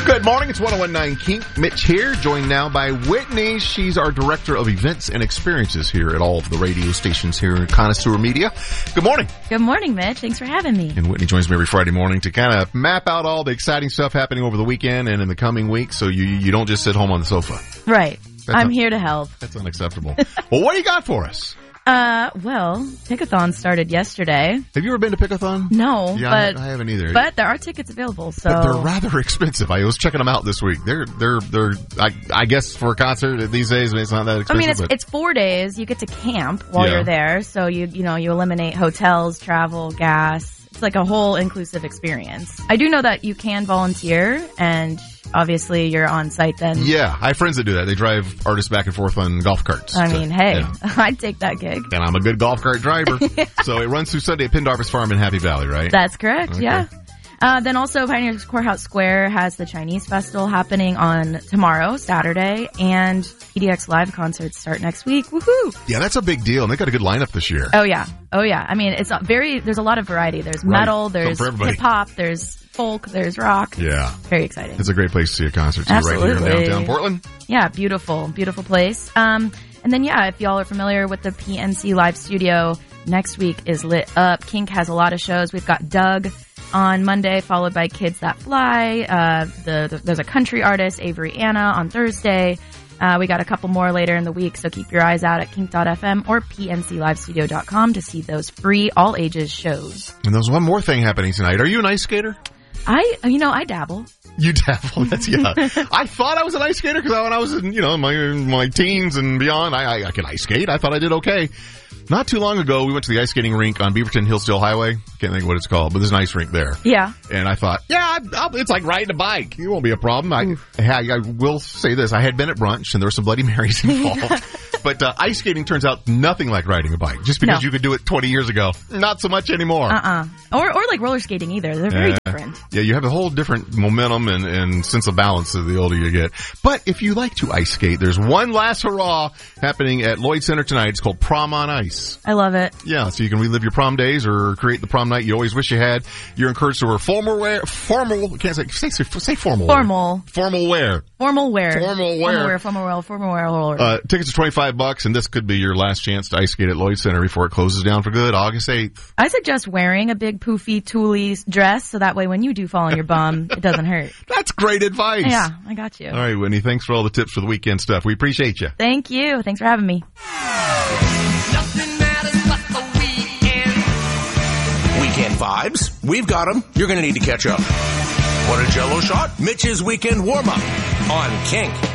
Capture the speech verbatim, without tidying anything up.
Good morning. It's one oh one point nine Kink. Mitch here, joined now by Whitney. She's our director of events and experiences here at all of the radio stations here in Connoisseur Media. Good morning. Good morning, Mitch. Thanks for having me. And Whitney joins me every Friday morning to kind of map out all the exciting stuff happening over the weekend and in the coming weeks, so you you don't just sit home on the sofa. Right. That's I'm un- here to help. That's unacceptable. Well, what do you got for us? Uh, well, Pickathon started yesterday. Have you ever been to Pickathon? No, yeah, but I, I haven't either. But there are tickets available, so but they're rather expensive. I was checking them out this week. They're they're they're. I, I guess for a concert these days, it's not that expensive. I mean, it's but it's four days. You get to camp while Yeah. you're there, so you you know you eliminate hotels, travel, gas. It's like a whole inclusive experience. I do know that you can volunteer, and obviously you're on site then. Yeah, I have friends that do that. They drive artists back and forth on golf carts. I So, mean, hey, yeah. I'd take that gig. And I'm a good golf cart driver. So it runs through Sunday at Pendarvis Farm in Happy Valley, right? That's correct, Okay. yeah. Uh, then also Pioneers Courthouse Square has the Chinese Festival happening on tomorrow, Saturday, and P D X Live concerts start next week. Woohoo! Yeah, that's a big deal. And they got a good lineup this year. Oh yeah, oh yeah. I mean, it's a very, there's a lot of variety. There's Right. metal, there's Something for everybody. hip hop, there's folk, there's rock. Yeah. Very exciting. It's a great place to see a concert, too, right here in Absolutely. downtown Portland. Yeah, beautiful, beautiful place. Um, and then yeah, if y'all are familiar with the P N C Live Studio, next week is lit up. Kink has a lot of shows. We've got Doug on Monday, followed by Kids That Fly. Uh, the, the there's a country artist, Avery Anna, on Thursday. Uh, we got a couple more later in the week, so keep your eyes out at kink dot f m or p n c live studio dot com to see those free all ages shows. And there's one more thing happening tonight. Are you an ice skater? I, you know, I dabble. You dabble. That's, yeah. I thought I was an ice skater because when I was in, you know, my my teens and beyond, I, I, I could ice skate. I thought I did okay. Not too long ago, we went to the ice skating rink on Beaverton Hillsdale Highway. Can't think of what it's called, but there's an ice rink there. Yeah. And I thought, yeah, I'll, it's like riding a bike. It won't be a problem. I, I, I will say this. I had been at brunch, and there were some Bloody Marys involved. But uh, ice skating turns out nothing like riding a bike. Just because No. you could do it twenty years ago, not so much anymore. Uh-uh. Or, or like roller skating either. They're very Yeah. different. Yeah, you have a whole different momentum and, and sense of balance the older you get. But if you like to ice skate, there's one last hurrah happening at Lloyd Center tonight. It's called Prom on Ice. I love it. Yeah, so you can relive your prom days or create the prom night you always wish you had. You're encouraged to wear formal wear, formal, can't say, say, say formal. Formal. Wear. Formal wear. Formal wear. Formal wear. Formal wear, formal wear, formal wear. Uh, tickets are twenty-five bucks, and this could be your last chance to ice skate at Lloyd Center before it closes down for good, August eighth. I suggest wearing a big poofy tooly dress so that way when you do fall on your bum, it doesn't hurt. That's great advice. Yeah, I got you. All right, Whitney, thanks for all the tips for the weekend stuff. We appreciate you. Thank you. Thanks for having me. Nothing matters but the weekend. Weekend vibes? We've got them. You're going to need to catch up. Want a Jell-O shot? Mitch's Weekend Warm-Up on Kink.